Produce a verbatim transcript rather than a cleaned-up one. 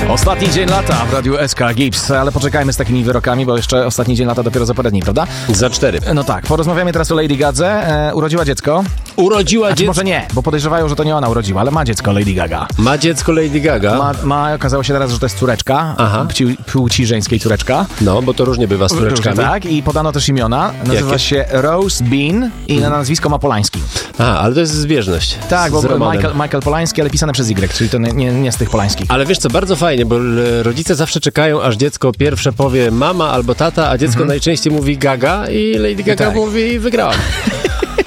Ostatni dzień lata w Radiu S K Gips, ale poczekajmy z takimi wyrokami, bo jeszcze ostatni dzień lata dopiero za parę dni, prawda? Za cztery. No tak, porozmawiamy teraz o Lady Gadze. E, urodziła dziecko. Urodziła Znaczy, dziecko. może nie, bo podejrzewają, że to nie ona urodziła, ale ma dziecko Lady Gaga. Ma dziecko Lady Gaga. Ma, ma okazało się teraz, że to jest córeczka, Aha. płci, płci żeńskiej córeczka. No, bo to różnie bywa z córeczkami. Tak, i podano też imiona. Nazywa Jakie? się Rose Bean i na nazwisko ma Polański. Aha, ale to jest zbieżność. Tak, z bo Romanem. Michael, Michael Polański, ale pisane przez Y, czyli to nie, nie, nie z tych Polańskich. Ale wiesz co, bardzo fajnie, bo rodzice zawsze czekają, aż dziecko pierwsze powie mama albo tata, a dziecko Mhm. najczęściej mówi Gaga i Lady Gaga tak. mówi wygrałam.